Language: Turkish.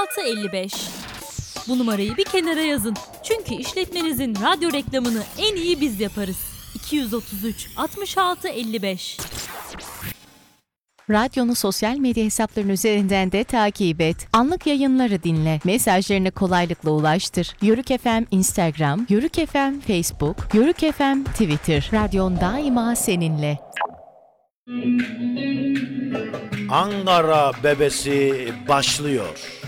55. Bu numarayı bir kenara yazın. Çünkü işletmenizin radyo reklamını en iyi biz yaparız. 233 66 55. Radyonu sosyal medya hesapların üzerinden de takip et. Anlık yayınları dinle. Mesajlarını kolaylıkla ulaştır. Yörük FM Instagram, Yörük FM Facebook, Yörük FM Twitter. Radyon daima seninle. Ankara bebesi başlıyor.